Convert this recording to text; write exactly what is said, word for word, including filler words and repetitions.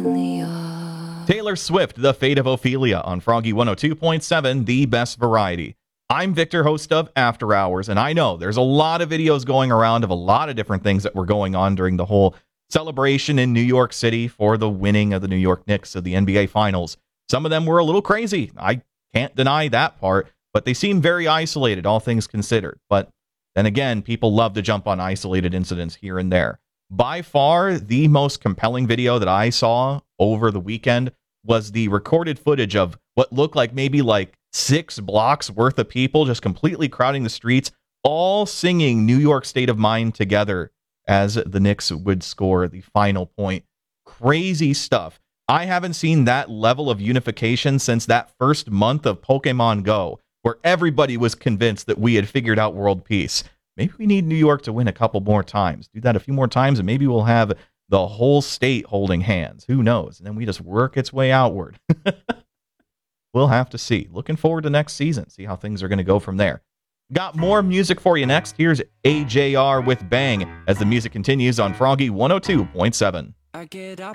Ophelia. Taylor Swift, The Fate of Ophelia on Froggy one oh two point seven, the best variety. I'm Victor, host of After Hours, and I know there's a lot of videos going around of a lot of different things that were going on during the whole celebration in New York City for the winning of the New York Knicks of the N B A Finals. Some of them were a little crazy. I can't deny that part, but they seem very isolated, all things considered. But then again, people love to jump on isolated incidents here and there. By far, the most compelling video that I saw over the weekend was the recorded footage of what looked like maybe like six blocks worth of people just completely crowding the streets, all singing New York State of Mind together as the Knicks would score the final point. Crazy stuff. I haven't seen that level of unification since that first month of Pokemon Go, where everybody was convinced that we had figured out world peace. Maybe we need New York to win a couple more times. Do that a few more times, and maybe we'll have the whole state holding hands. Who knows? And then we just work its way outward. We'll have to see. Looking forward to next season. See how things are going to go from there. Got more music for you next. Here's A J R with Bang as the music continues on Froggy one oh two point seven. I get up